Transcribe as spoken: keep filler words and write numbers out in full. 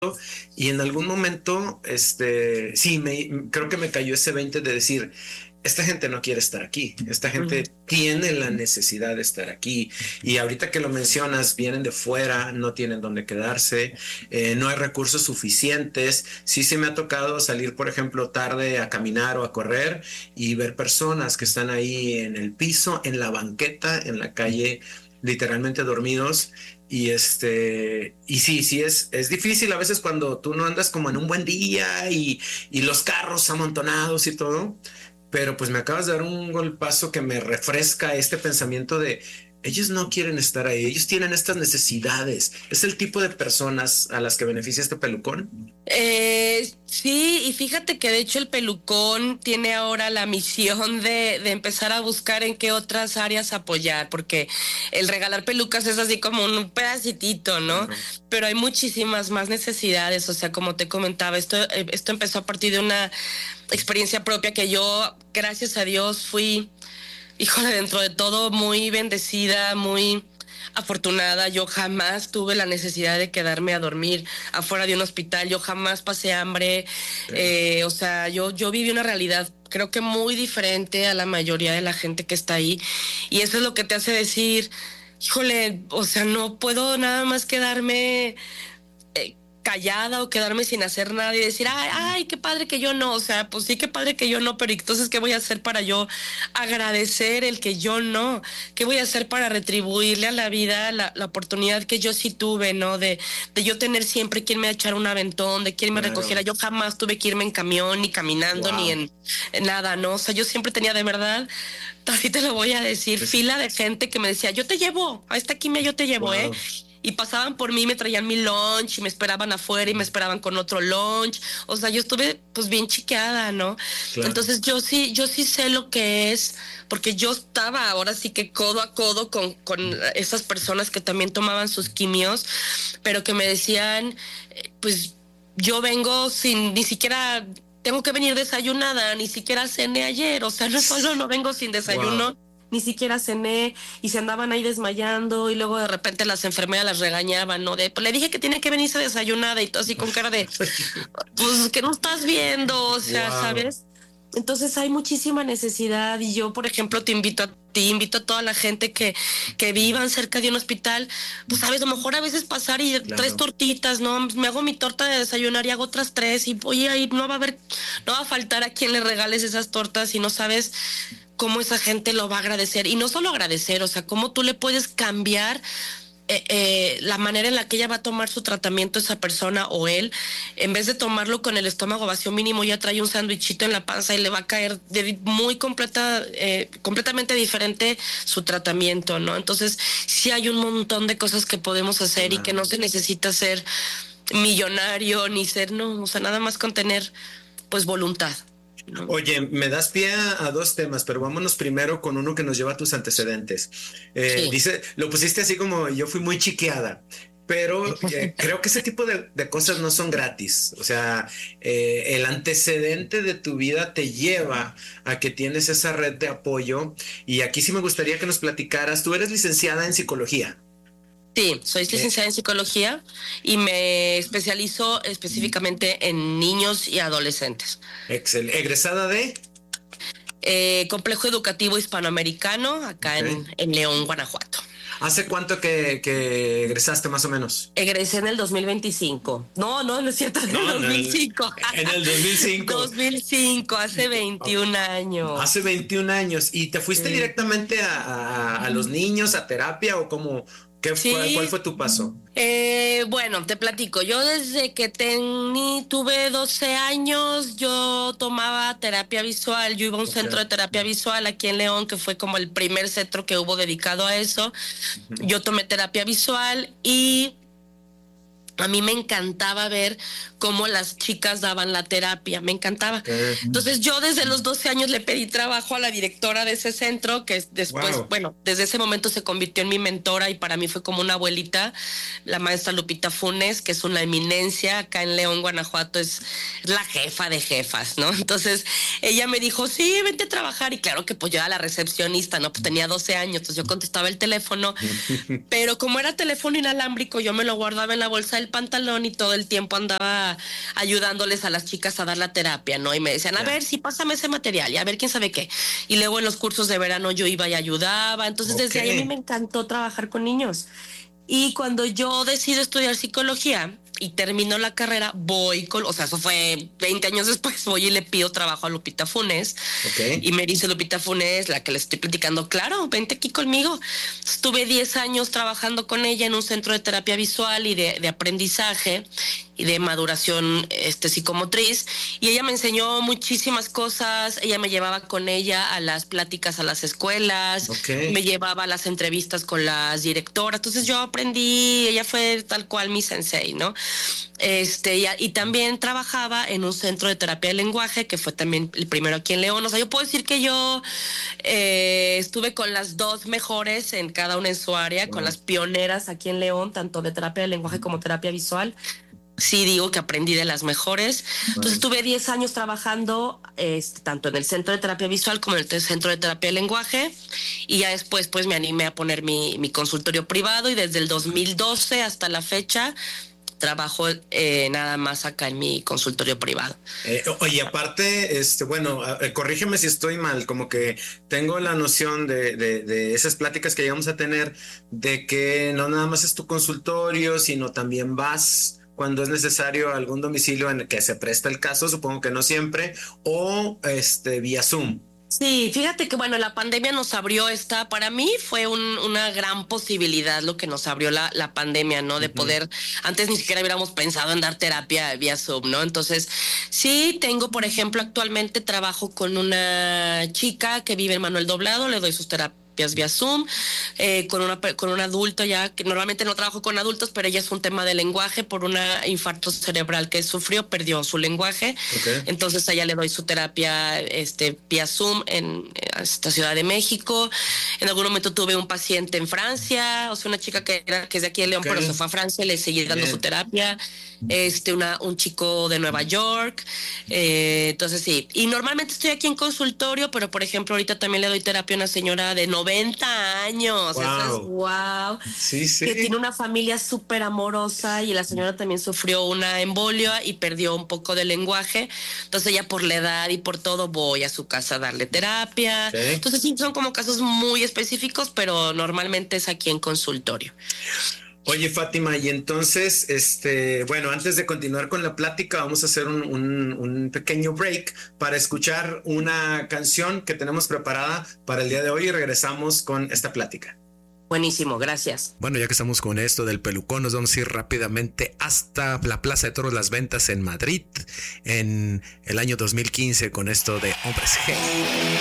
Y en algún momento, este, sí, me, creo que me cayó ese veinte de decir, esta gente no quiere estar aquí, esta gente tiene la necesidad de estar aquí. Y ahorita que lo mencionas, vienen de fuera, no tienen dónde quedarse, eh, no hay recursos suficientes. Sí se me ha tocado salir, por ejemplo, tarde a caminar o a correr y ver personas que están ahí en el piso, en la banqueta, en la calle, literalmente dormidos. Y este, y sí, sí es, es difícil a veces cuando tú no andas como en un buen día y, y los carros amontonados y todo, pero pues me acabas de dar un golpazo que me refresca este pensamiento de ellos no quieren estar ahí, ellos tienen estas necesidades. Es el tipo de personas a las que beneficia este pelucón. Eh, sí, y fíjate que de hecho el pelucón tiene ahora la misión de, de empezar a buscar en qué otras áreas apoyar, porque el regalar pelucas es así como un pedacitito, ¿no? Claro. Pero hay muchísimas más necesidades, o sea, como te comentaba, esto, eh, esto empezó a partir de una experiencia propia que yo, gracias a Dios, fui, híjole, dentro de todo muy bendecida, muy afortunada. Yo jamás tuve la necesidad de quedarme a dormir afuera de un hospital, yo jamás pasé hambre, eh, o sea, yo, yo viví una realidad creo que muy diferente a la mayoría de la gente que está ahí, y eso es lo que te hace decir, híjole, o sea, no puedo nada más quedarme eh, callada o quedarme sin hacer nada y decir, ay, ay, qué padre que yo no, o sea, pues sí, qué padre que yo no, pero entonces, ¿qué voy a hacer para yo agradecer el que yo no? ¿Qué voy a hacer para retribuirle a la vida la, la oportunidad que yo sí tuve, ¿no? De, de yo tener siempre quien me echara un aventón, de quien me Claro. recogiera. Yo jamás tuve que irme en camión, ni caminando, Wow. ni en, en nada, ¿no? O sea, yo siempre tenía de verdad, así te lo voy a decir, Pues, fila de gente que me decía, yo te llevo, a esta quimia yo te llevo, wow. ¿eh? Y pasaban por mí, me traían mi lunch y me esperaban afuera y me esperaban con otro lunch. O sea, yo estuve pues bien chiqueada, ¿no? Claro. Entonces yo sí, yo sí sé lo que es, porque yo estaba ahora sí que codo a codo con, con esas personas que también tomaban sus quimios, pero que me decían, eh, pues yo vengo sin ni siquiera tengo que venir desayunada, ni siquiera cené ayer, o sea, no solo no vengo sin desayuno. Wow. Ni siquiera cené y se andaban ahí desmayando y luego de repente las enfermeras las regañaban, ¿no? De, pues le dije que tiene que venirse desayunada y todo así con cara de, pues que no estás viendo, o sea, wow. ¿Sabes? Entonces hay muchísima necesidad y yo, por ejemplo, te invito a ti, invito a toda la gente que, que vivan cerca de un hospital, pues sabes, a lo mejor a veces pasar y claro. Tres tortitas, ¿no? Me hago mi torta de desayunar y hago otras tres y voy a ir, no va a haber, no va a faltar a quien le regales esas tortas y no sabes cómo esa gente lo va a agradecer. Y no solo agradecer, o sea, cómo tú le puedes cambiar eh, eh, la manera en la que ella va a tomar su tratamiento, esa persona o él. En vez de tomarlo con el estómago vacío, mínimo ya trae un sándwichito en la panza y le va a caer de muy completa, eh, completamente diferente su tratamiento, ¿no? Entonces, sí hay un montón de cosas que podemos hacer claro. Y que no se necesita ser millonario ni ser, no, o sea, nada más con tener, pues, voluntad. Oye, me das pie a, a dos temas, pero vámonos primero con uno que nos lleva a tus antecedentes. Eh, sí. Dice, lo pusiste así como yo fui muy chiqueada, pero eh, creo que ese tipo de, de cosas no son gratis. O sea, eh, el antecedente de tu vida te lleva a que tienes esa red de apoyo. Y aquí sí me gustaría que nos platicaras. Tú eres licenciada en psicología. Sí, soy licenciada en psicología y me especializo específicamente en niños y adolescentes. Excelente. ¿Egresada de? Eh, Complejo Educativo Hispanoamericano, acá okay. en, en León, Guanajuato. ¿Hace cuánto que, que egresaste más o menos? Egresé en el dos mil veinticinco. No, no, no es cierto, en no, el dos mil cinco. En el dos mil cinco. dos mil cinco, hace veintiún años. Hace veintiún años. ¿Y te fuiste sí. directamente a, a, a los niños, a terapia o cómo? ¿Qué sí. fue, ¿Cuál fue tu paso? Eh, bueno, te platico. Yo desde que tení, tuve doce años, yo tomaba terapia visual. Yo iba a un okay. centro de terapia visual aquí en León, que fue como el primer centro que hubo dedicado a eso. Uh-huh. Yo tomé terapia visual y a mí me encantaba ver cómo las chicas daban la terapia, me encantaba. Uh-huh. Entonces yo desde los doce años le pedí trabajo a la directora de ese centro, que después, wow. bueno, desde ese momento se convirtió en mi mentora y para mí fue como una abuelita, la maestra Lupita Funes, que es una eminencia acá en León, Guanajuato, es la jefa de jefas, ¿no? Entonces ella me dijo, sí, vente a trabajar, y claro que pues yo era la recepcionista, ¿no? Pues tenía doce años, entonces yo contestaba el teléfono, pero como era teléfono inalámbrico, yo me lo guardaba en la bolsa el pantalón y todo el tiempo andaba ayudándoles a las chicas a dar la terapia, ¿no? Y me decían, a ver, sí, pásame ese material y a ver quién sabe qué. Y luego en los cursos de verano yo iba y ayudaba. Entonces Ok. desde ahí a mí me encantó trabajar con niños. Y cuando yo decido estudiar psicología y termino la carrera, voy con, o sea, eso fue veinte años después, voy y le pido trabajo a Lupita Funes. Ok. Y me dice Lupita Funes, la que le estoy platicando, claro, vente aquí conmigo. Estuve diez años trabajando con ella en un centro de terapia visual y de, de aprendizaje y de maduración este, psicomotriz. Y ella me enseñó muchísimas cosas. Ella me llevaba con ella a las pláticas a las escuelas, Ok. me llevaba a las entrevistas con las directoras. Entonces yo aprendí, ella fue tal cual mi sensei, ¿no? Este, y, y también trabajaba en un centro de terapia de lenguaje, que fue también el primero aquí en León. O sea, yo puedo decir que yo eh, estuve con las dos mejores en cada una en su área, Wow. con las pioneras aquí en León, tanto de terapia de lenguaje como terapia visual. Sí, digo que aprendí de las mejores. Entonces estuve diez años trabajando este, tanto en el centro de terapia visual como en el centro de terapia de lenguaje, y ya después pues me animé a poner mi, mi consultorio privado, y desde el dos mil doce hasta la fecha trabajo eh, nada más acá en mi consultorio privado. Eh, oye, aparte, este, bueno, eh, corrígeme si estoy mal, como que tengo la noción de, de, de esas pláticas que llegamos a tener, de que no nada más es tu consultorio, sino también vas cuando es necesario a algún domicilio en el que se presta el caso, supongo que no siempre, o este, vía Zoom. Sí, fíjate que bueno, la pandemia nos abrió esta, para mí fue un, una gran posibilidad lo que nos abrió la, la pandemia, ¿no? De Ujú. poder, antes ni siquiera hubiéramos pensado en dar terapia vía Zoom, ¿no? Entonces, sí, tengo, por ejemplo, actualmente trabajo con una chica que vive en Manuel Doblado, le doy sus terapias vía Zoom, eh, con, una, con un adulto ya, que normalmente no trabajo con adultos, pero ella es un tema de lenguaje por un infarto cerebral que sufrió, perdió su lenguaje. Okay. Entonces a ella le doy su terapia este, vía Zoom en esta Ciudad de México. En algún momento tuve un paciente en Francia, o sea, una chica que, era, que es de aquí de León, okay, pero se fue a Francia, le seguí dando Bien. su terapia. Este, una, un chico de Nueva York. Eh, entonces sí, y normalmente estoy aquí en consultorio, pero por ejemplo ahorita también le doy terapia a una señora de noventa años. Wow. Eso es wow. Sí, sí. Que tiene una familia súper amorosa, y la señora también sufrió una embolia y perdió un poco de lenguaje. Entonces ella, por la edad y por todo, voy a su casa a darle terapia. Sí. Entonces sí, son como casos muy específicos, pero normalmente es aquí en consultorio. Oye, Fátima, y entonces, este, bueno, antes de continuar con la plática, vamos a hacer un, un, un pequeño break para escuchar una canción que tenemos preparada para el día de hoy, y regresamos con esta plática. Buenísimo, gracias. Bueno, ya que estamos con esto del pelucón, nos vamos a ir rápidamente hasta la Plaza de Toros Las Ventas en Madrid en el año dos mil quince con esto de Hombres G.